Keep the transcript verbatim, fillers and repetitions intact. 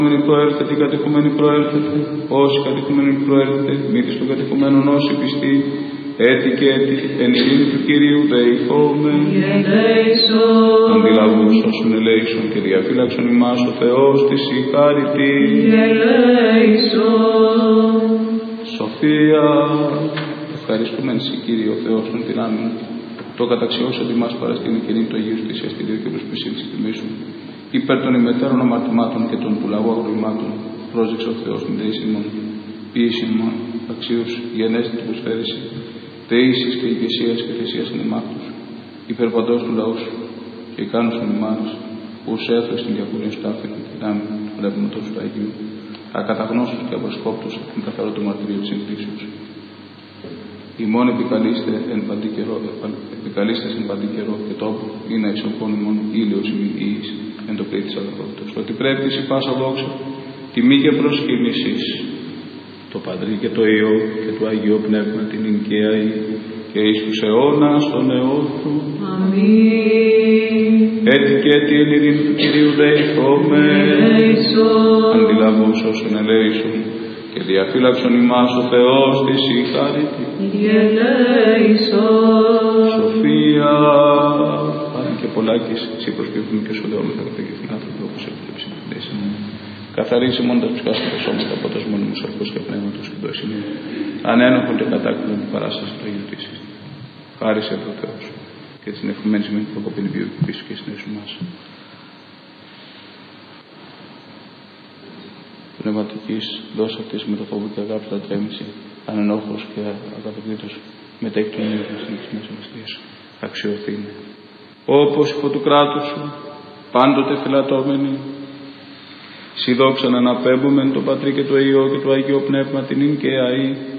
Προέρχεται, η κατεχομένη προέρχεται, όσοι κατεχομένοι προέρχεται, μύθις των κατεχομένων όσοι πιστοί, έτη και έτη, εν ειρήνη του Κυρίου δεηθόμεν. Αντιλαβούς όσων ελέησον και διαφύλαξον ημάς ο Θεός της η χάρητη. Σοφία, ευχαριστούμε εσύ Κύριε ο Θεός των δυνάμεων, το καταξιώσον ημάς παραστήνη και νύν το Αγίου της αστηρίου και προσπισήν της τιμής σου. Υπέρ των ημετέρων αμαρτημάτων και των πουλαγού αγροημάτων, πρόσδεξε ο Θεός με δεής ημών, ποιήση ημών, αξίους, γενέστη του προσφέρηση, δεήσεις και ηγεσίας και θυσίας ανεμάκτους, υπερπαντός του λαού σου, και ικάνωσον ημάς, ους έθω στην διακούνια σου τάφη και δυνάμει του πνεύματος του Αγίου, ακαταγνώστους και αποσκόπτους την καθαρό του μαρτυρίου της εκκλήσεως. Ημών επικαλείστε εν παντή καιρό, επικαλείστε εν παντή καιρό και τόπο, ή να εξοχών ημών ήλιος ημιείς, εν το πλήθη της αδερφότητας. Ότι πρέπει η πάσα δόξα, τιμή και προσκύνησης, το Πατρί και το Υιό και το Άγιο Πνεύμα την εικαία και εις τους αιώνας των αιώθων. Αμήν. Έτη και έτη εν ειρήνη του Κυρίου δεηθόμεν. Αντιλαβούς όσων ελέησον και διαφύλαξον ημάς ο Θεός της η χάρητη. Σοφία, Πάνε και πολλάκις, εσύ προσποιηθούμε και σου δεόμεθα καταγγελθήν άνθρωποι όπως επιτρέψει την θέση μου. Καθαρίσει μόνο τα ψυχάσματα τα σώματα από τας μόνιμους αρχούς και πνεύματος και δοσυνή. Ανένοχον και κατάκτητον την παράσταση του Αγίου Τήσης. Χάρισε από το Θεό σου και την ευχημένη σημαίνει προκοπήν βιοποίηση και συνέσου μας. Πνευματικής δόσα αυτής με το φόβο και αγάπη τα τρέμηση, ανενόχος και αγαπητήτως μετέχει τον ίδιο της Μεσομεστίας. Αξιοθήνε. Όπως υπό του κράτους σου, πάντοτε φυλατώμενοι, σι δόξαν αναπέμπομεν το Πατρί και το Υιό και το Αγίο Πνεύμα την ειν και αή,